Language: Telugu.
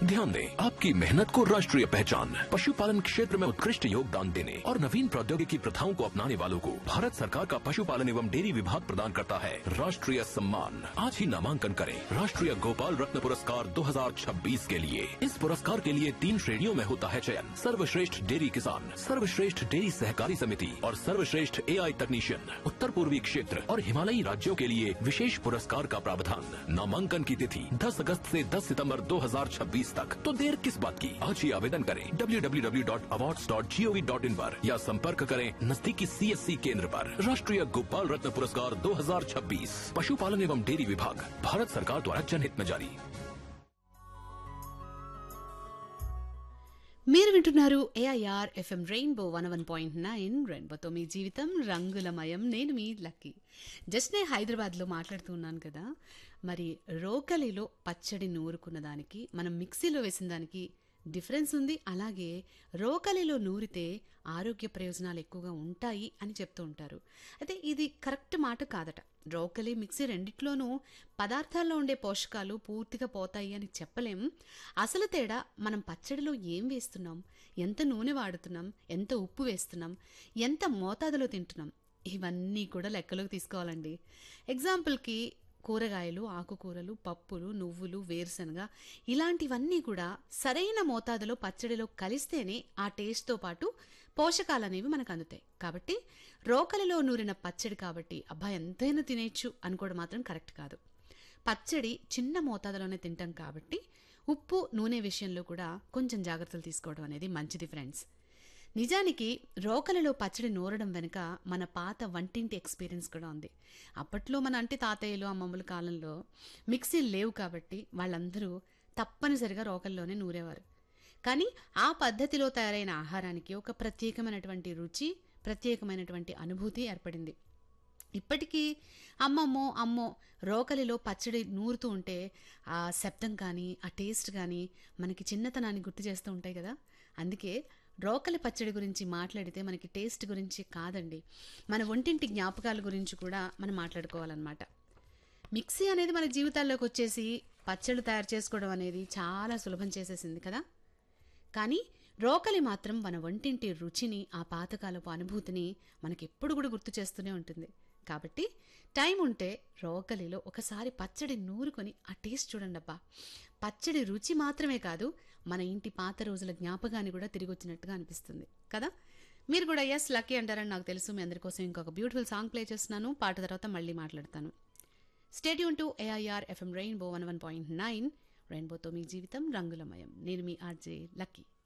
ध्यान दें, आपकी मेहनत को राष्ट्रीय पहचान, पशुपालन क्षेत्र में उत्कृष्ट योगदान देने और नवीन प्रौद्योगिकी प्रथाओं को अपनाने वालों को भारत सरकार का पशुपालन एवं डेयरी विभाग प्रदान करता है राष्ट्रीय सम्मान। आज ही नामांकन करें राष्ट्रीय गोपाल रत्न पुरस्कार 2026 के लिए। इस पुरस्कार के लिए 3 श्रेणियों में होता है चयन: सर्वश्रेष्ठ डेयरी किसान, सर्वश्रेष्ठ डेयरी सहकारी समिति और सर्वश्रेष्ठ AI तकनीशियन। उत्तर पूर्वी क्षेत्र और हिमालयी राज्यों के लिए विशेष पुरस्कार का प्रावधान। नामांकन की तिथि 10 अगस्त से 10 सितंबर 2026 तक। तो देर किस बात की, आज ही आवेदन करें www.awards.gov.in पर या संपर्क करें नजदीकी CSC केंद्र पर। राष्ट्रीय गोपाल रत्न पुरस्कार 2026 पशुपालन एवं डेयरी विभाग, भारत सरकार द्वारा जनहित में जारी। మీరు వింటున్నారు AIR FM రెయిన్బో 101.9 రెయిన్బోతో మీ జీవితం రంగులమయం. నేను మీ లక్కీ. జస్ట్ నేను హైదరాబాద్లో మాట్లాడుతున్నాను కదా, మరి రోకలిలో పచ్చడి నూరుకున్న దానికి మనం మిక్సీలో వేసిన దానికి డిఫరెన్స్ ఉంది. అలాగే రోకలిలో నూరితే ఆరోగ్య ప్రయోజనాలు ఎక్కువగా ఉంటాయి అని చెప్తూ ఉంటారు. అయితే ఇది కరెక్ట్ మాట కాదట. రోకలి మిక్సీ రెండిట్లోనూ పదార్థాల్లో ఉండే పోషకాలు పూర్తిగా పోతాయి అని చెప్పలేం. అసలు తేడా మనం పచ్చడిలో ఏం వేస్తున్నాం, ఎంత నూనె వాడుతున్నాం, ఎంత ఉప్పు వేస్తున్నాం, ఎంత మోతాదులో తింటున్నాం, ఇవన్నీ కూడా లెక్కలోకి తీసుకోవాలండి. ఎగ్జాంపుల్కి కూరగాయలు, ఆకుకూరలు, పప్పులు, నువ్వులు, వేరుశనగ ఇలాంటివన్నీ కూడా సరైన మోతాదులో పచ్చడిలో కలిస్తేనే ఆ టేస్ట్తో పాటు పోషకాలు అనేవి మనకు అందుతాయి. కాబట్టి రోకలిలో నూరిన పచ్చడి కాబట్టి అబ్బా ఎంతైనా తినేయచ్చు అనుకోవడం మాత్రం కరెక్ట్ కాదు. పచ్చడి చిన్న మోతాదులోనే తింటాం కాబట్టి ఉప్పు, నూనె విషయంలో కూడా కొంచెం జాగ్రత్తలు తీసుకోవడం అనేది మంచిది ఫ్రెండ్స్. నిజానికి రోకలిలో పచ్చడి నూరడం వెనుక మన పాత వంటింటి ఎక్స్పీరియన్స్ కూడా ఉంది. అప్పట్లో మన అంటే తాతయ్యలు, అమ్మమ్మల కాలంలో మిక్సీలు లేవు కాబట్టి వాళ్ళందరూ తప్పనిసరిగా రోకల్లోనే నూరేవారు. కానీ ఆ పద్ధతిలో తయారైన ఆహారానికి ఒక ప్రత్యేకమైనటువంటి రుచి, ప్రత్యేకమైనటువంటి అనుభూతి ఏర్పడింది. ఇప్పటికీ అమ్మో రోకలిలో పచ్చడి నూరుతూ ఉంటే ఆ శబ్దం కానీ ఆ టేస్ట్ కానీ మనకి చిన్నతనాన్ని గుర్తు చేస్తూ ఉంటాయి కదా. అందుకే రోకలి పచ్చడి గురించి మాట్లాడితే మనకి టేస్ట్ గురించి కాదండి, మన ఒంటింటి జ్ఞాపకాల గురించి కూడా మనం మాట్లాడుకోవాలన్నమాట. మిక్సీ అనేది మన జీవితాల్లోకి వచ్చేసి పచ్చళ్ళు తయారు చేసుకోవడం అనేది చాలా సులభం చేసేసింది కదా. కానీ రోకలి మాత్రం మన వంటింటి రుచిని, ఆ పాతకాలపు అనుభూతిని మనకెప్పుడు కూడా గుర్తు చేస్తూనే ఉంటుంది. కాబట్టి టైం ఉంటే రోకలిలో ఒకసారి పచ్చడి నూరుకొని ఆ టేస్ట్ చూడండి అబ్బా. పచ్చడి రుచి మాత్రమే కాదు, మన ఇంటి పాత రోజుల జ్ఞాపకాన్ని కూడా తిరిగి వచ్చినట్టుగా అనిపిస్తుంది కదా. మీరు కూడా ఎస్ లక్కీ అంటారని నాకు తెలుసు. మీ అందరి కోసం ఇంకొక బ్యూటిఫుల్ సాంగ్ ప్లే చేస్తున్నాను. పాట తర్వాత మళ్ళీ మాట్లాడతాను. Stay tune to AIR FM rainbow 101.9 రెయిన్బోతో మీ జీవితం రంగులమయం. నేను మీ RJ లక్కీ.